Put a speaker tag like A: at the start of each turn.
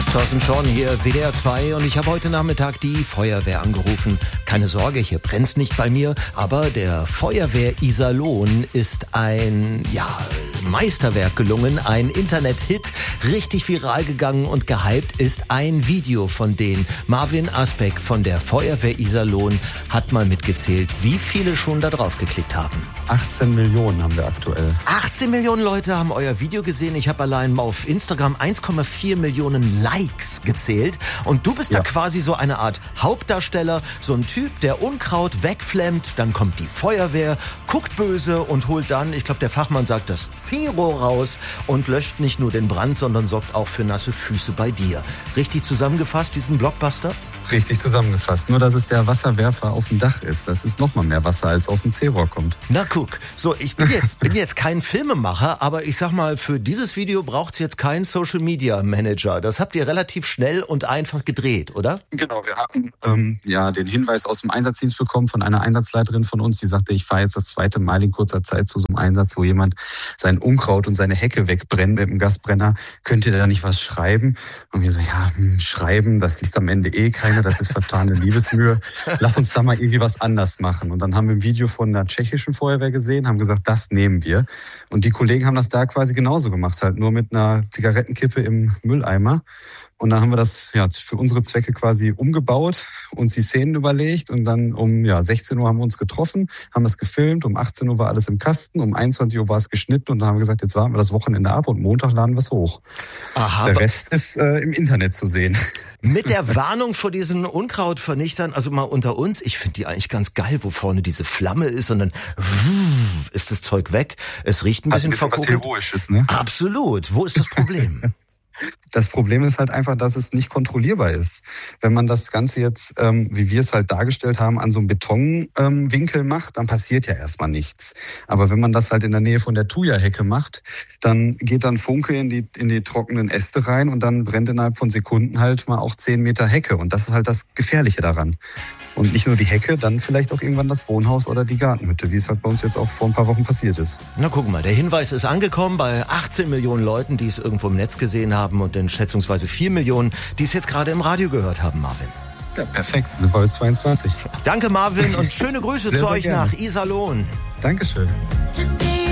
A: Thorsten Schorn hier, WDR 2, und ich habe heute Nachmittag die Feuerwehr angerufen. Keine Sorge, hier brennt's nicht bei mir, aber der Feuerwehr Iserlohn ist ein, Meisterwerk gelungen, ein Internet-Hit, richtig viral gegangen und gehypt ist ein Video von denen. Marvin Asbeck von der Feuerwehr Iserlohn hat mal mitgezählt, wie viele schon da drauf geklickt haben.
B: 18 Millionen haben wir aktuell.
A: 18 Millionen Leute haben euer Video gesehen. Ich habe allein mal auf Instagram 1,4 Millionen Likes gezählt. Und du bist da quasi so eine Art Hauptdarsteller, so ein Typ, der Unkraut wegflemmt. Dann kommt die Feuerwehr, guckt böse und holt dann, ich glaube der Fachmann sagt, das Zero raus und löscht nicht nur den Brand, sondern sorgt auch für nasse Füße bei dir. Richtig zusammengefasst, diesen Blockbuster?
B: Richtig zusammengefasst. Nur, dass es der Wasserwerfer auf dem Dach ist. Das ist noch mal mehr Wasser, als aus dem C-Rohr kommt.
A: Na guck, so ich bin jetzt kein Filmemacher, aber ich sag mal, für dieses Video braucht's jetzt keinen Social Media Manager. Das habt ihr relativ schnell und einfach gedreht, oder?
B: Genau, wir haben den Hinweis aus dem Einsatzdienst bekommen von einer Einsatzleiterin von uns, die sagte, ich fahre jetzt das zweite Mal in kurzer Zeit zu so einem Einsatz, wo jemand sein Unkraut und seine Hecke wegbrennt mit dem Gasbrenner. Könnt ihr da nicht was schreiben? Und wir so, schreiben, das liest am Ende eh keiner. Das ist vertane Liebesmühe. Lass uns da mal irgendwie was anders machen. Und dann haben wir ein Video von der tschechischen Feuerwehr gesehen, haben gesagt, das nehmen wir. Und die Kollegen haben das da quasi genauso gemacht, halt nur mit einer Zigarettenkippe im Mülleimer. Und dann haben wir das für unsere Zwecke quasi umgebaut, uns die Szenen überlegt und dann um 16 Uhr haben wir uns getroffen, haben das gefilmt, um 18 Uhr war alles im Kasten, um 21 Uhr war es geschnitten und dann haben wir gesagt, jetzt warten wir das Wochenende ab und Montag laden wir es hoch.
A: Aha,
B: der Rest ist im Internet zu sehen.
A: Mit der Warnung vor diesen Unkrautvernichtern, also mal unter uns, ich finde die eigentlich ganz geil, wo vorne diese Flamme ist und dann ist das Zeug weg. Es riecht ein bisschen verkokelt.
B: Was Heroisches, ne?
A: Absolut. Wo ist das Problem?
B: Das Problem ist halt einfach, dass es nicht kontrollierbar ist. Wenn man das Ganze jetzt, wie wir es halt dargestellt haben, an so einem Betonwinkel macht, dann passiert ja erstmal nichts. Aber wenn man das halt in der Nähe von der Thuja-Hecke macht, dann geht dann Funke in die trockenen Äste rein und dann brennt innerhalb von Sekunden halt mal auch 10 Meter Hecke. Und das ist halt das Gefährliche daran. Und nicht nur die Hecke, dann vielleicht auch irgendwann das Wohnhaus oder die Gartenhütte, wie es halt bei uns jetzt auch vor ein paar Wochen passiert ist.
A: Na guck mal, der Hinweis ist angekommen bei 18 Millionen Leuten, die es irgendwo im Netz gesehen haben und den schätzungsweise 4 Millionen, die es jetzt gerade im Radio gehört haben, Marvin.
B: Ja, perfekt. Sind wir heute 22.
A: Danke, Marvin, und schöne Grüße zu euch
B: gerne
A: nach Iserlohn.
B: Dankeschön.